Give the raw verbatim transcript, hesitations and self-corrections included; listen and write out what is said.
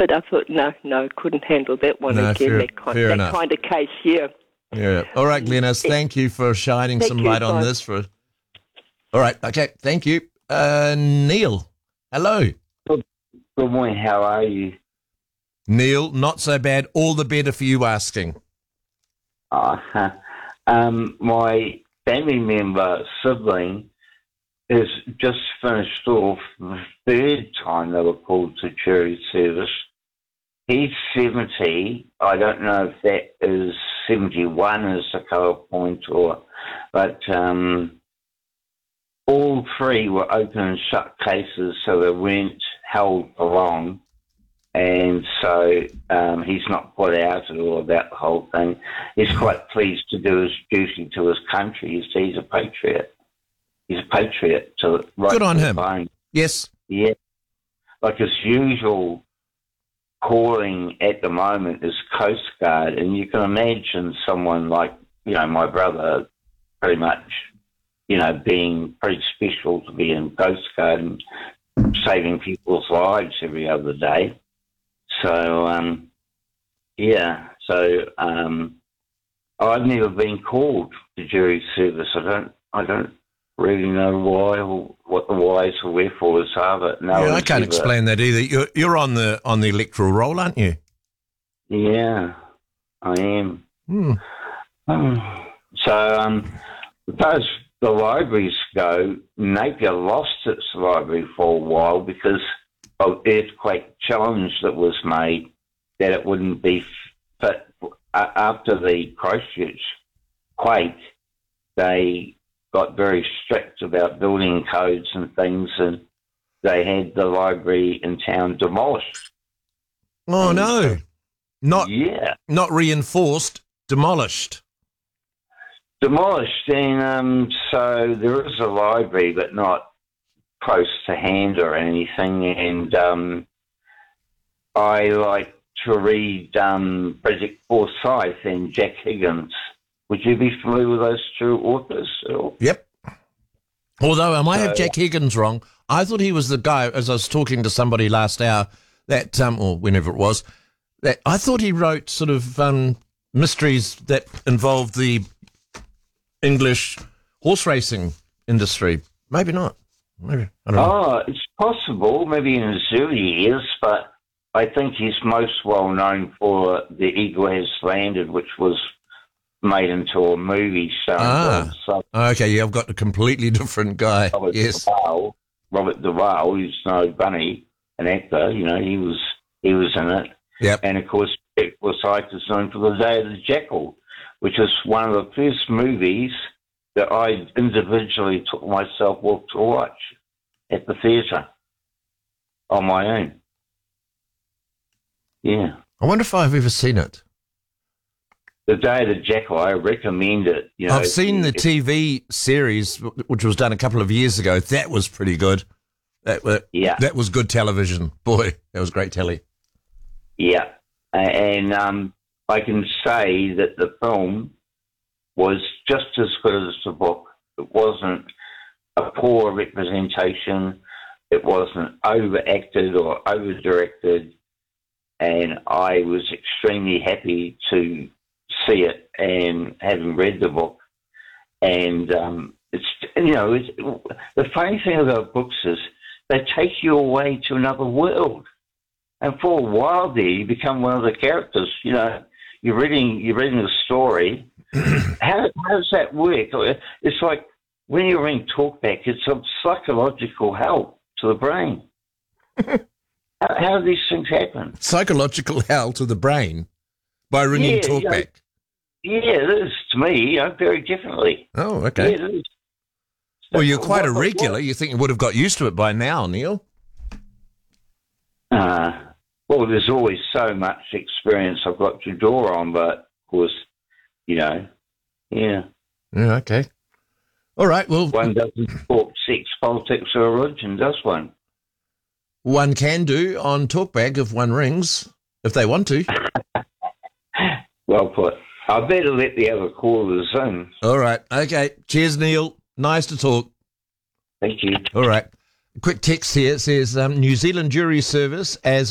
But I thought, no, no, couldn't handle that one No, again, fair- that, kind, fair that enough. kind of case, yeah. Yeah. All right, Glennis, thank you for shining Thank some you, light on bye. this. For All right, okay, thank you. Uh, Neil, hello. Good morning, how are you? Neil, not so bad. All the better for you asking. Uh, um, my family member, sibling, has just finished off the third time they were called to jury service. He's seventy. I don't know if that is seventy-one as the cut-off point, or, but um, all three were open and shut cases, so they weren't held for long. And so um, he's not put out at all about the whole thing. He's quite pleased to do his duty to his country. You see, he's a patriot. He's a patriot to right Good on to the him. bone. Yes. Yeah. Like his usual calling at the moment is Coast Guard, and you can imagine someone like, you know, my brother pretty much, you know, being pretty special to be in Coast Guard and saving people's lives every other day. So, um, yeah, so um, I've never been called to jury service. I don't I don't really know why or what the whys or wherefores are, but no. Yeah, I one's can't ever- explain that either. You're, you're on the on the electoral roll, aren't you? Yeah, I am. Hmm. Um, so, um, as far as the libraries go, Napier lost its library for a while because of earthquake challenge that was made that it wouldn't be fit. After the Christchurch quake, they got very strict about building codes and things, and they had the library in town demolished. Oh, And no. so- Not, Yeah. not reinforced, demolished. Demolished, and um, so there is a library, but not close to hand or anything. And um, I like to read um, Project Forsyth and Jack Higgins. Would you be familiar with those two authors at all? Yep. Although I might have So- Jack Higgins wrong. I thought he was the guy, as I was talking to somebody last hour, that, um, or whenever it was, that I thought he wrote sort of um, mysteries that involved the English horse racing industry. Maybe not. Maybe. I don't know. Oh, it's possible, maybe in his early years, but I think he's most well known for The Eagle Has Landed, which was made into a movie starring Ah. Donald Okay, yeah, I've got a completely different guy. Robert Yes. Duvall, Robert Duvall, who's no bunny, an actor, you know, he was he was in it. Yep. And of course, Jack Forsyth is known for The Day of the Jackal, which is one of the first movies that I individually took myself off to watch at the theatre on my own. Yeah. I wonder if I've ever seen it. The Day of the Jackal, I recommend it. You know, I've seen the if- T V series, which was done a couple of years ago. That was pretty good. That, wa- Yeah. that was good television. Boy, that was great telly. Yeah, and um, I can say that the film was just as good as the book. It wasn't a poor representation. It wasn't overacted or over-directed, and I was extremely happy to see it and having read the book. And um, it's you know it's, the funny thing about books is they take you away to another world. And for a while there, you become one of the characters. You know, you're reading, you're reading a story. how, how does that work? It's like when you're reading talkback, it's a psychological help to the brain. how, how do these things happen? Psychological hell to the brain by ringing Yeah, talkback. Yeah, it is to me, you know, very differently. Oh, okay. Yeah, it is. Well, you're quite a What- what- regular. You think you would have got used to it by now, Neil? Uh, well, there's always so much experience I've got to draw on, but of course, you know, yeah. Yeah, okay. All right, well, One doesn't talk sex, politics, or religion, does one? one can do on talkback if one rings, if they want to. Well put. I better let the other callers in. All right, okay. Cheers, Neil. Nice to talk. Thank you. All right. A quick text here says um, New Zealand Jury Service as